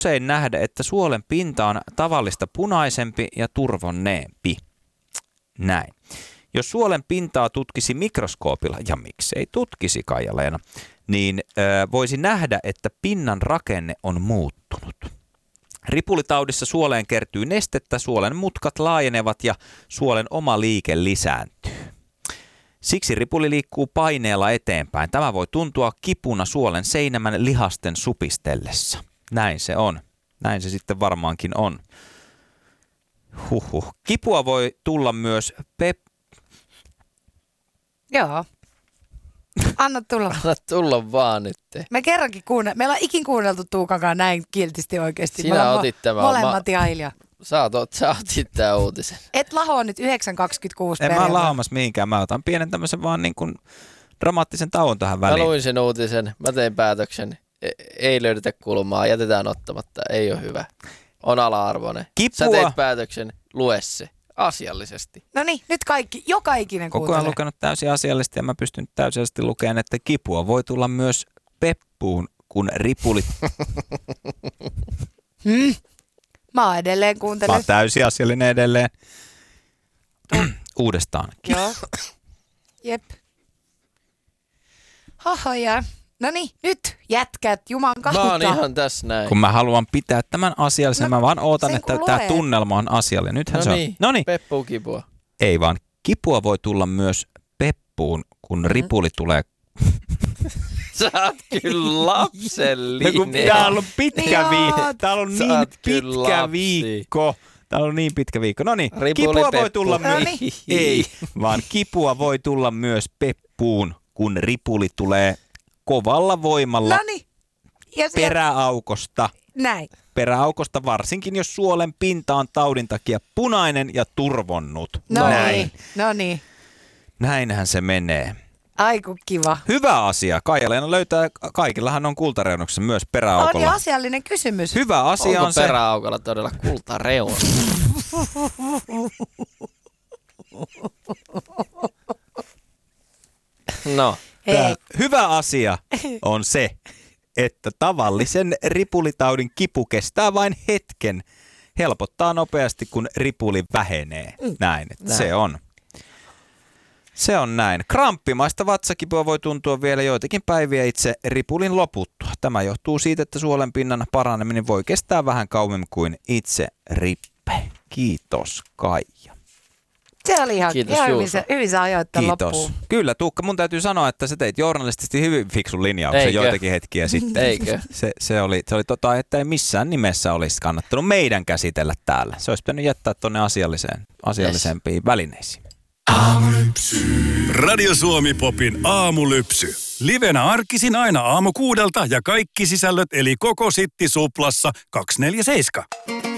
usein nähdä, että suolen pinta on tavallista punaisempi ja turvonneempi. Näin. Jos suolen pintaa tutkisi mikroskoopilla, ja miksei tutkisi Kaija-Leena, niin voisi nähdä, että pinnan rakenne on muuttunut. Ripulitaudissa suoleen kertyy nestettä, suolen mutkat laajenevat ja suolen oma liike lisääntyy. Siksi ripuli liikkuu paineella eteenpäin. Tämä voi tuntua kipuna suolen seinämän lihasten supistellessa. Näin se on. Näin se sitten varmaankin on. Kipua voi tulla myös Joo. Anna tulla. Anna tulla vaan nyt. Me kerrankin meillä on ikin kuunneltu Tuukankaan näin kiltisti oikeasti. Sinä otit tämän. Molemmat ja Ilja. Sä otit tämän uutisen. Et lahoa nyt 9.26 En mä ole lahoamassa mihinkään. Mä otan pienen tämmöisen vaan niin kuin dramaattisen tauon tähän väliin. Mä luin sen uutisen. Mä tein päätöksen. Ei löydetä kulmaa. Jätetään ottamatta. Ei ole hyvä. On ala-arvoinen. Sä teet päätöksen. Lue se. Asiallisesti. No niin, nyt kaikki, joka ikinen kuuntelee. Koko ajan lukenut täysin asiallisesti ja mä pystyn täysisesti lukemaan, että kipua voi tulla myös peppuun, kun ripulit... Mä edelleen kuuntelen. Mä oon täysin asiallinen edelleen. Uudestaan. Joo. Jep. Hahaja. No niin, nyt jätkät, Juman kautta. Mä oon ihan tässä näin. Kun mä haluan pitää tämän asiallisen, mä vaan ootan, että tämä tunnelma on asiallinen. Nythän se on. No niin, Peppuun kipua. Ei vaan, kipua voi tulla myös peppuun, kun ripuli tulee. Sä oot kyllä lapsellinen. Tää on ollut pitkä viikko. Tää on ollut niin pitkä viikko. Tää on ollut niin pitkä viikko. No niin, kipua voi tulla myös. Ei, vaan kipua voi tulla myös peppuun, kun ripuli tulee kovalla voimalla peräaukosta. Näin. Peräaukosta, varsinkin jos suolen pinta on taudin takia punainen ja turvonnut. Näin. No niin. Näinhän se menee. Aiku kiva. Hyvä asia. Kaija-Leena löytää, kaikillahan on kultareunuksessa myös peräaukolla. On asiallinen kysymys. Hyvä asia onko on se. Onko peräaukolla todella kultareuna? No. Hyvä asia on se, että tavallisen ripulitaudin kipu kestää vain hetken. Helpottaa nopeasti, kun ripuli vähenee. Näin. Se on näin. Kramppimaista vatsakipua voi tuntua vielä joitakin päiviä itse ripulin loputtua. Tämä johtuu siitä, että suolenpinnan paraneminen voi kestää vähän kauemmin kuin itse rippe. Kiitos, Kaija. Se oli ihan hyvin sä ajoit tämän loppuun. Kyllä, Tuukka, mun täytyy sanoa, että sä teit journalistisesti hyvin fiksun linjauksen joitakin hetkiä sitten. Eikö? Se oli että ei missään nimessä olisi kannattanut meidän käsitellä täällä. Se olisi pitänyt jättää tuonne asiallisempiin välineisiin. Aamulypsy. Radio Suomi Popin aamulypsy. Livenä arkisin aina 6:00 ja kaikki sisällöt eli koko Sitti Suplassa 247.